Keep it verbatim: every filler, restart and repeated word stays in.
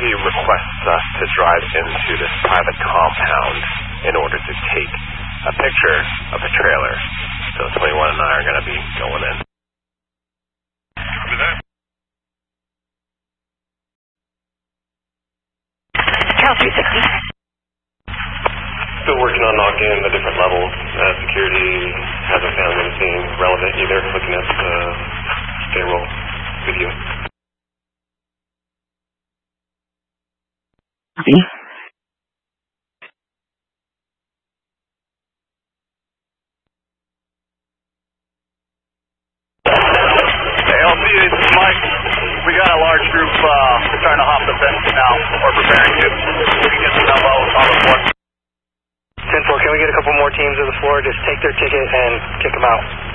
P requests us to drive into this private compound in order to take a picture of the trailer. So twenty-one and I are going to be going in. Copy that. Cal three sixty. Still working on knocking in the different levels. Uh, security hasn't found anything relevant either, looking at the payroll video. Copy. Hey, L C, this is Mike. We got a large group uh, trying to hop the fence now, or preparing to. We can get the memo on the floor. ten four, can we get a couple more teams to the floor? Just take their ticket and kick them out.